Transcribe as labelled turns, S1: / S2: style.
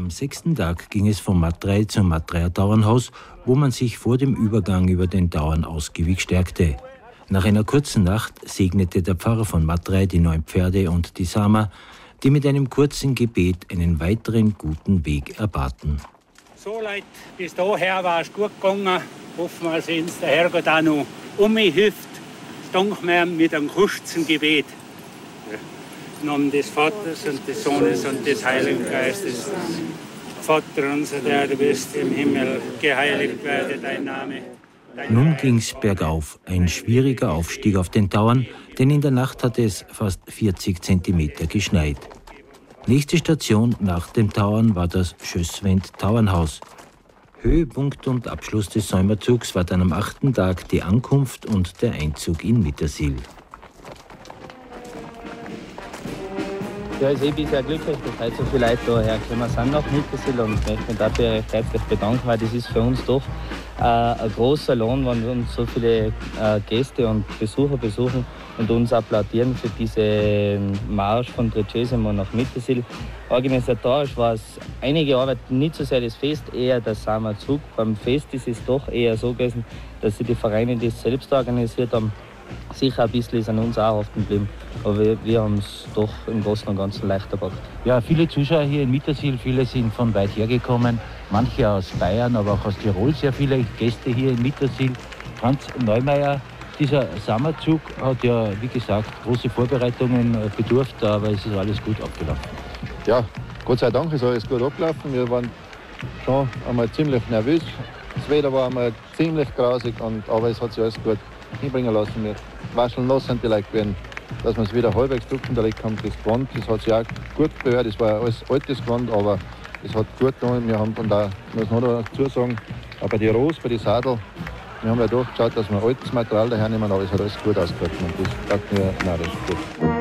S1: Am 6. Tag ging es vom Matrei zum Matreier Tauernhaus, wo man sich vor dem Übergang über den Tauern ausgiebig stärkte. Nach einer kurzen Nacht segnete der Pfarrer von Matrei die 9 Pferde und die Samer, die mit einem kurzen Gebet einen weiteren guten Weg erbaten.
S2: So Leute, bis daher war es gut gegangen. Hoffen wir, dass der Herrgott auch noch um mich hilft. Dank mir mit einem kurzen Gebet. Im Namen des Vaters und des Sohnes und des Heiligen Geistes. Vater unser, der du bist im Himmel, geheiligt werde dein Name.
S1: Nun ging's bergauf, ein schwieriger Aufstieg auf den Tauern, denn in der Nacht hatte es fast 40 Zentimeter geschneit. Nächste Station nach dem Tauern war das Schösswend Tauernhaus. Höhepunkt und Abschluss des Säumerzugs war dann am 8. Tag die Ankunft und der Einzug in Mittersill.
S3: Ja, ich bin sehr glücklich, dass heute so viele Leute hierher gekommen sind nach Mittersill und ich möchte mich dafür recht herzlich bedanken, weil das ist für uns doch ein großer Lohn, wenn uns so viele Gäste und Besucher besuchen und uns applaudieren für diesen Marsch von Trecesimo nach Mittersill. Organisatorisch war es einige Arbeit, nicht so sehr das Fest, eher der Sommerzug. Beim Fest ist es doch eher so gewesen, dass sie die Vereine, die es selbst organisiert haben, sicher ein bisschen ist an uns auch haften geblieben. Aber wir haben es doch im Großen und Ganzen leichter gemacht.
S4: Ja, viele Zuschauer hier in Mittersill, viele sind von weit her gekommen, manche aus Bayern, aber auch aus Tirol, sehr viele Gäste hier in Mittersill. Franz Neumeier, dieser Sommerzug hat ja, wie gesagt, große Vorbereitungen bedurft, aber es ist alles gut abgelaufen.
S5: Ja, Gott sei Dank ist alles gut abgelaufen. Wir waren schon einmal ziemlich nervös. Das Wetter war einmal ziemlich grausig, aber es hat sich alles gut hinbringen lassen. Wir waschen los sind die Leute gewesen, dass wir es wieder halbwegs drücken. Der Leute haben das Gewand, das hat sich auch gut bewährt. Es war alles altes Gewand, aber es hat gut getan. Wir haben von da, muss man noch dazu sagen, auch bei den Rosen, bei den Sadel, wir haben ja durchgeschaut, dass wir altes Material daher nehmen, aber es hat alles gut ausgehalten und das sagt mir, nein, das ist gut.